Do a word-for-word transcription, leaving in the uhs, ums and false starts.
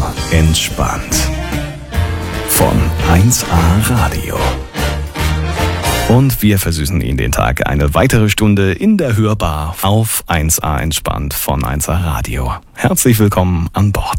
entspannt. Von eins A Radio. Und wir versüßen Ihnen den Tag eine weitere Stunde in der Hörbar auf eins A entspannt von eins A Radio. Herzlich willkommen an Bord.